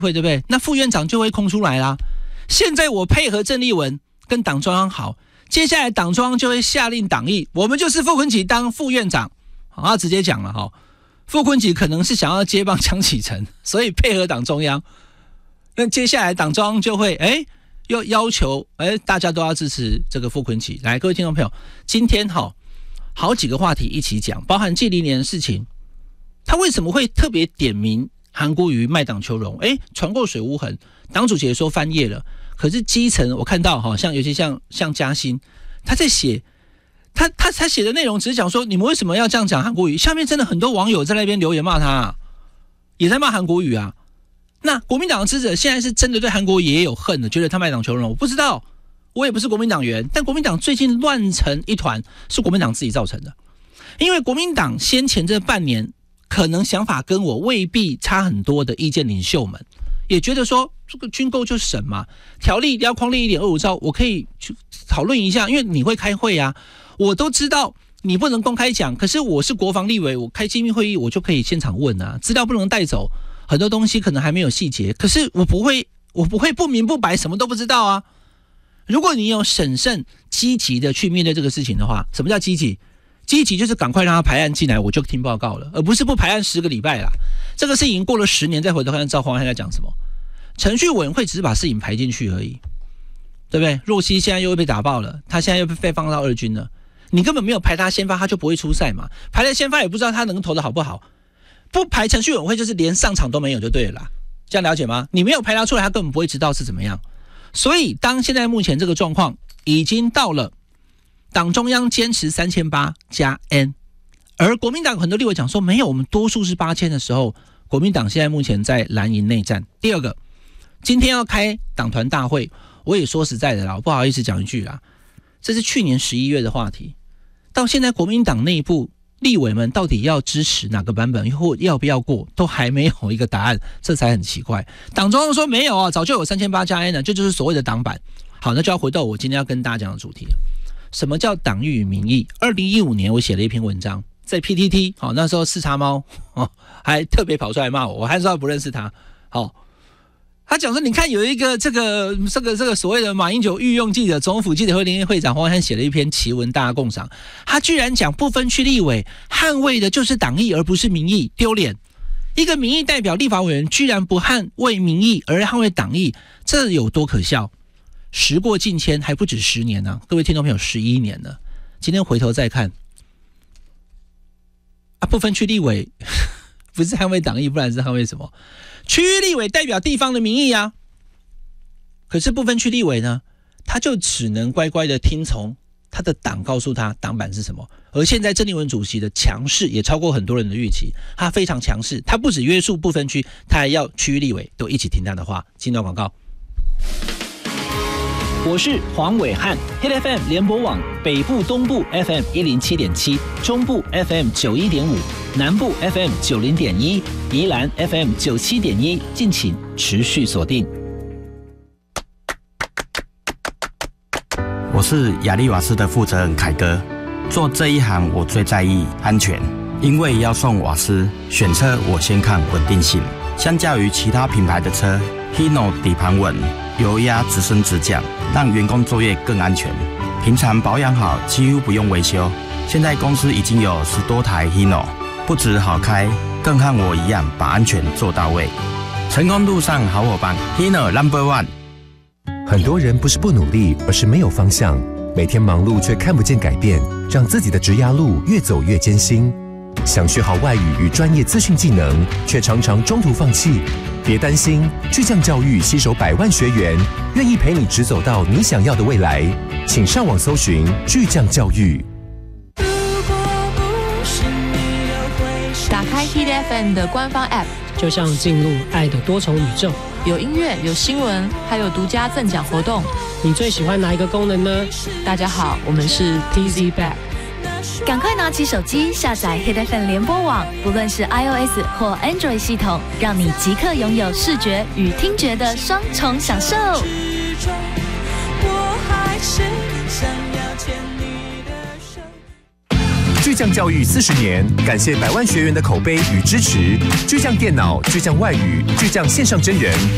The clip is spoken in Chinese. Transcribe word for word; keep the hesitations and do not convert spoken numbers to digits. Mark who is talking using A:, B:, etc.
A: 会，对不对？那副院长就会空出来啦。现在我配合郑丽文跟党中央好，接下来党中央就会下令党议，我们就是傅昆萁当副院长。好，他直接讲了哈，傅昆萁可能是想要接棒江启臣，所以配合党中央。那接下来党中央就会哎。又要求哎，大家都要支持这个傅昆萁。来，各位听众朋友，今天好好几个话题一起讲，包含纪凌年的事情，他为什么会特别点名韩国瑜卖党求荣？哎，船过水无痕，党主席也说翻页了，可是基层我看到哈，像尤其像像嘉欣，他在写他他他写的内容只是讲说，你们为什么要这样讲韩国瑜？下面真的很多网友在那边留言骂他、啊，也在骂韩国瑜啊。那国民党的支持者现在是真的对韩国瑜也有恨的，觉得他卖党求荣。我不知道，我也不是国民党员，但国民党最近乱成一团，是国民党自己造成的。因为国民党先前这半年可能想法跟我未必差很多的意见领袖们，也觉得说这个军购就省嘛，条例要框列一点二五兆，我可以去讨论一下，因为你会开会啊，我都知道你不能公开讲，可是我是国防立委，我开机密会议我就可以现场问啊，资料不能带走。很多东西可能还没有细节，可是我不会，我不会不明不白，什么都不知道啊。如果你有审慎、积极的去面对这个事情的话，什么叫积极？积极就是赶快让他排案进来，我就听报告了，而不是不排案十个礼拜啦。这个事情过了十年，再回头看赵黄汉在讲什么。程序委员会只是把事情排进去而已，对不对？若曦现在又被打爆了，他现在又被放到二军了，你根本没有排他先发，他就不会出赛嘛。排了先发也不知道他能投的好不好。不排程序委员会就是连上场都没有就对了啦，这样了解吗？你没有排他出来，他根本不会知道是怎么样。所以当现在目前这个状况已经到了党中央坚持三千八加 N， 而国民党很多立委讲说没有，我们多数是八千的时候，国民党现在目前在蓝营内战。第二个，今天要开党团大会，我也说实在的啦，我不好意思讲一句啦，这是去年十一月的话题，到现在国民党内部立委们到底要支持哪个版本，或要不要过，都还没有一个答案，这才很奇怪。党中央说没有啊，早就有三千八加 N 了，这就是所谓的党版。好，那就要回到我今天要跟大家讲的主题，什么叫党意与民意？二零一五年我写了一篇文章，在 P T T， 好，那时候四叉猫、哦、还特别跑出来骂我，我还知道不认识他。好，他讲说，你看有一个这个这个这个所谓的马英九御用记者、总统府记者会联谊会长黄伟汉写了一篇奇文，大家共赏。他居然讲不分区立委捍卫的就是党意，而不是民意，丢脸！一个民意代表立法委员居然不捍卫民意，而捍卫党意，这有多可笑？时过境迁，还不止十年呢、啊，各位听众朋友，十一年了。今天回头再看，啊，不分区立委不是捍卫党意，不然是捍卫什么？区域立委代表地方的民意啊，可是不分区立委呢，他就只能乖乖的听从他的党告诉他党版是什么。而现在郑丽文主席的强势也超过很多人的预期，他非常强势，他不只约束不分区，他还要区域立委都一起听他的话。进到广告。我是黄伟汉 ，Hit F M 联播网北部、东部 F M 一零七点七，中部 F M 九一点五，南部 F M 九零点一，宜兰 F M 九七点一，敬请持续锁定。
B: 我是亚利瓦斯的负责人凯哥，做这一行我最在意安全，因为要送瓦斯，选车我先看稳定性。相较于其他品牌的车 ，Hino 底盘稳，油压直升直降，让员工作业更安全。平常保养好，几乎不用维修。现在公司已经有十多台 Hino， 不止好开，更和我一样把安全做到位。成功路上好伙伴 ，Hino Number One。
C: 很多人不是不努力，而是没有方向。每天忙碌却看不见改变，让自己的职涯路越走越艰辛。想学好外语与专业资讯技能，却常常中途放弃。别担心，巨匠教育携手百万学员，愿意陪你直走到你想要的未来。请上网搜寻巨匠教育。
D: 打开 Hit F M 的官方 App，
E: 就像进入爱的多重宇宙。
D: 有音乐，有新闻，还有独家赠奖活动。
E: 你最喜欢哪一个功能呢？
D: 大家好，我们是 T Z Back。
F: 赶快拿起手机下载 Hit F M 联播网，不论是 iOS 或 Android 系统，让你即刻拥有视觉与听觉的双重享受。
C: 巨匠教育四十年，感谢百万学员的口碑与支持。巨匠电脑、巨匠外语、巨匠线上真人